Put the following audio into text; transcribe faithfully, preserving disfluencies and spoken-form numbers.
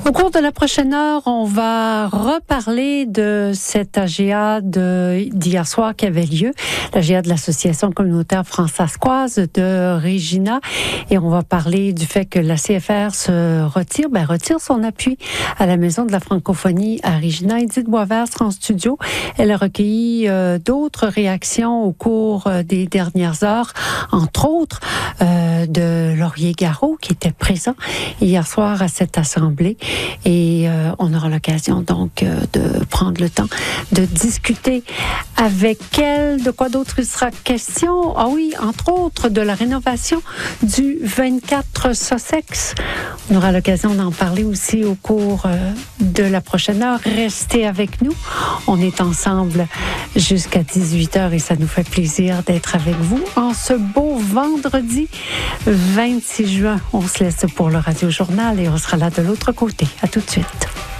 Au cours de la prochaine heure, on va reparler de cette A G A de, d'hier soir qui avait lieu, l'A G A de l'Association communautaire fransaskoise de Regina. Et on va parler du fait que la C F R se retire, ben, retire son appui à la Maison de la francophonie à Regina. Edith Boisvert sera en studio. Elle a recueilli euh, d'autres réactions au cours euh, des dernières heures, entre autres euh, de Laurier Garot qui était présent hier soir à cette assemblée. Et euh, on aura l'occasion donc euh, de prendre le temps de discuter avec elle. De quoi d'autre il sera question? Ah oui, entre autres, de la rénovation du vingt-quatre Sussex. On aura l'occasion d'en parler aussi au cours euh, de la prochaine heure. Restez avec nous. On est ensemble jusqu'à dix-huit heures et ça nous fait plaisir d'être avec vous en ce beau vendredi vingt-six juin. On se laisse pour le Radio Journal et on sera là de l'autre côté. À tout de suite.